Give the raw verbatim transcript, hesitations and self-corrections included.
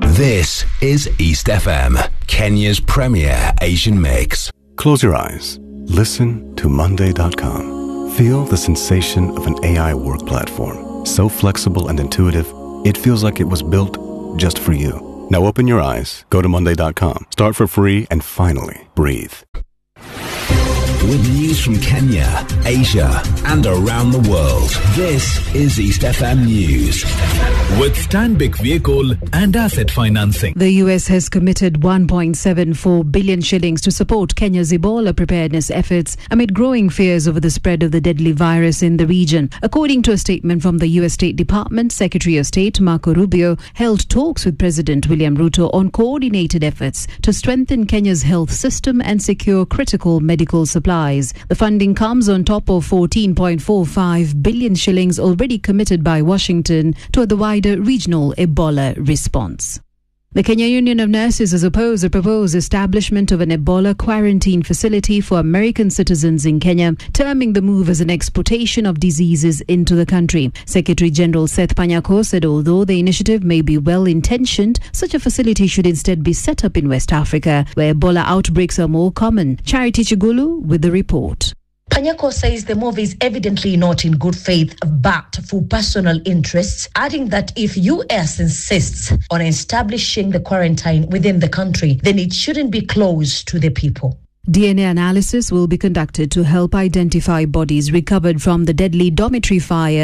This is East F M, Kenya's premier Asian mix. Close your eyes. Listen to Monday dot com. Feel the sensation of an A I work platform. So flexible and intuitive, it feels like it was built just for you. Now open your eyes, go to Monday dot com, start for free, and finally breathe. With news from Kenya, Asia, and around the world, this is East F M News. With Stanbic Vehicle and Asset Financing. The U S has committed one point seven four billion shillings to support Kenya's Ebola preparedness efforts amid growing fears over the spread of the deadly virus in the region. According to a statement from the U S State Department, Secretary of State Marco Rubio held talks with President William Ruto on coordinated efforts to strengthen Kenya's health system and secure critical medical supplies. The funding comes on top of fourteen point four five billion shillings already committed by Washington toward the wider regional Ebola response. The Kenya Union of Nurses has opposed the proposed establishment of an Ebola quarantine facility for American citizens in Kenya, terming the move as an exportation of diseases into the country. Secretary General Seth Panyako said although the initiative may be well-intentioned, such a facility should instead be set up in West Africa, where Ebola outbreaks are more common. Charity Chigulu with the report. Panyako says the move is evidently not in good faith but for personal interests, adding that if U S insists on establishing the quarantine within the country, then it shouldn't be closed to the people. D N A analysis will be conducted to help identify bodies recovered from the deadly dormitory fire